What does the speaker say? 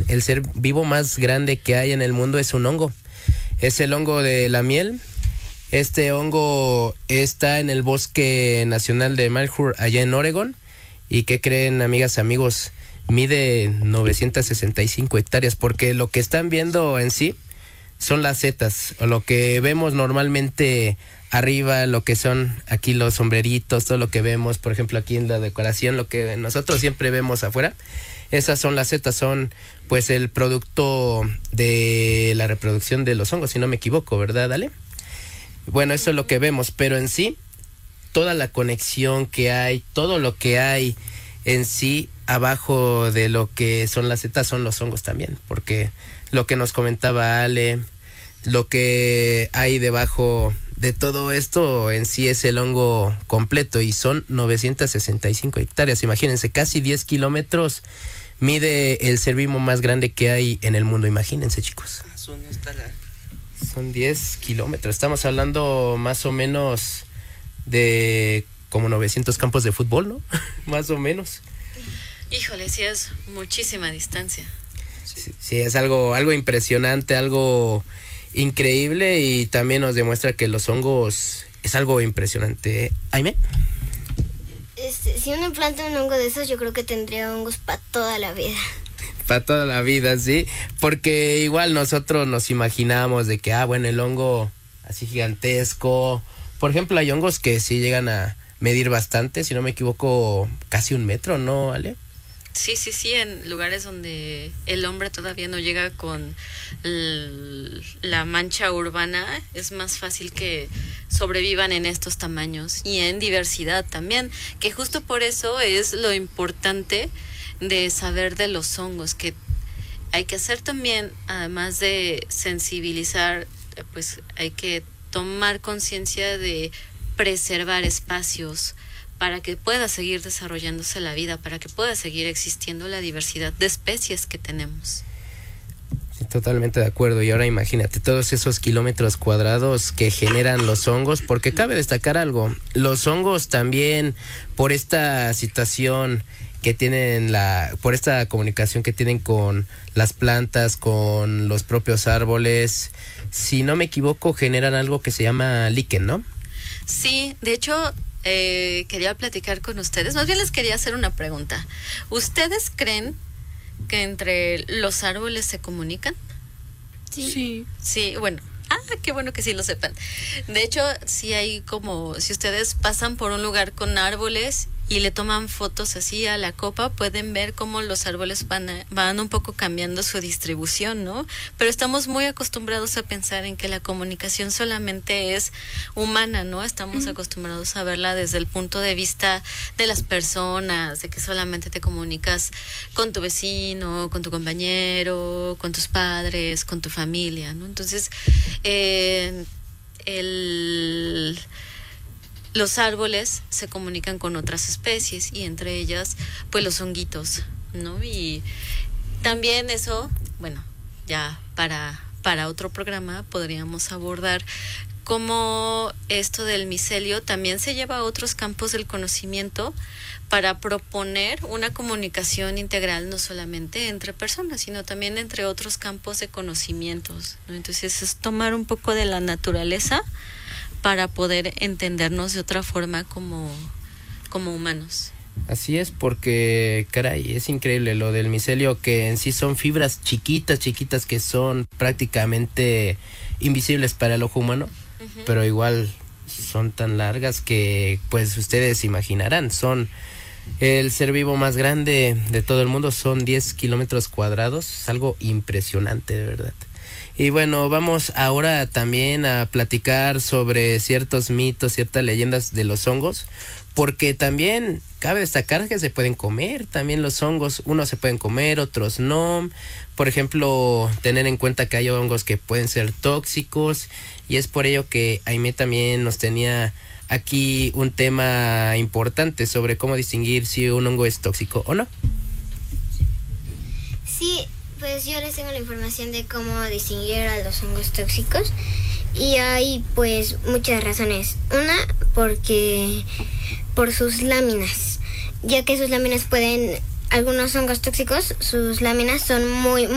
el ser vivo más grande que hay en el mundo es un hongo. Es el hongo de la miel. Este hongo está en el Bosque Nacional de Malheur, allá en Oregón. ¿Y qué creen, amigas, amigos? Mide 965 hectáreas, porque lo que están viendo en sí son las setas, o lo que vemos normalmente arriba, lo que son aquí los sombreritos, todo lo que vemos, por ejemplo, aquí en la decoración, lo que nosotros siempre vemos afuera, esas son las setas, son pues el producto de la reproducción de los hongos, si no me equivoco, ¿verdad, Ale? Bueno, eso es lo que vemos, pero en sí, toda la conexión que hay, todo lo que hay en sí, abajo de lo que son las setas son los hongos también, porque lo que nos comentaba Ale, lo que hay debajo de todo esto en sí es el hongo completo y son 965 hectáreas, imagínense, casi 10 kilómetros mide el ser vivo más grande que hay en el mundo, imagínense, chicos. Son 10 kilómetros, estamos hablando más o menos de como 900 campos de fútbol, ¿no? Más o menos. Híjole, sí es muchísima distancia. Sí, es algo impresionante, algo increíble, y también nos demuestra que los hongos es algo impresionante. ¿Aime? Si uno planta un hongo de esos, yo creo que tendría hongos para toda la vida. Para toda la vida, sí, porque igual nosotros nos imaginamos de que, bueno, el hongo así gigantesco. Por ejemplo, hay hongos que sí llegan a medir bastante, si no me equivoco, casi 1 metro, ¿no, Ale? Sí, en lugares donde el hombre todavía no llega con la mancha urbana, es más fácil que sobrevivan en estos tamaños y en diversidad también, que justo por eso es lo importante de saber de los hongos, que hay que hacer también, además de sensibilizar, pues hay que tomar conciencia de preservar espacios para que pueda seguir desarrollándose la vida, para que pueda seguir existiendo la diversidad de especies que tenemos. Sí, totalmente de acuerdo. Y ahora imagínate todos esos kilómetros cuadrados que generan los hongos, porque cabe destacar algo, los hongos también, por esta situación que tienen, por esta comunicación que tienen con las plantas, con los propios árboles, si no me equivoco, generan algo que se llama líquen, ¿no? Sí, de hecho, quería platicar con ustedes, más bien les quería hacer una pregunta. ¿Ustedes creen que entre los árboles se comunican? Sí. Sí, bueno. Qué bueno que sí lo sepan. De hecho, sí hay como, si ustedes pasan por un lugar con árboles y le toman fotos así a la copa, pueden ver cómo los árboles van un poco cambiando su distribución, ¿no? Pero estamos muy acostumbrados a pensar en que la comunicación solamente es humana, ¿no? Estamos acostumbrados a verla desde el punto de vista de las personas, de que solamente te comunicas con tu vecino, con tu compañero, con tus padres, con tu familia, ¿no? Entonces, los árboles se comunican con otras especies y entre ellas, pues los honguitos, ¿no? Y también eso, bueno, ya para otro programa podríamos abordar cómo esto del micelio también se lleva a otros campos del conocimiento para proponer una comunicación integral, no solamente entre personas, sino también entre otros campos de conocimientos, ¿no? Entonces es tomar un poco de la naturaleza para poder entendernos de otra forma como humanos. Así es, porque, caray, es increíble lo del micelio, que en sí son fibras chiquitas que son prácticamente invisibles para el ojo humano, pero igual son tan largas que, pues, ustedes imaginarán, son el ser vivo más grande de todo el mundo, son 10 kilómetros cuadrados, es algo impresionante, de verdad. Y bueno, vamos ahora también a platicar sobre ciertos mitos, ciertas leyendas de los hongos, porque también cabe destacar que se pueden comer también los hongos, unos se pueden comer, otros no. Por ejemplo, tener en cuenta que hay hongos que pueden ser tóxicos, y es por ello que Aimé también nos tenía aquí un tema importante sobre cómo distinguir si un hongo es tóxico o no. Sí, pues yo les tengo la información de cómo distinguir a los hongos tóxicos, y hay pues muchas razones. Una, por sus láminas, ya que sus láminas algunos hongos tóxicos, sus láminas son muy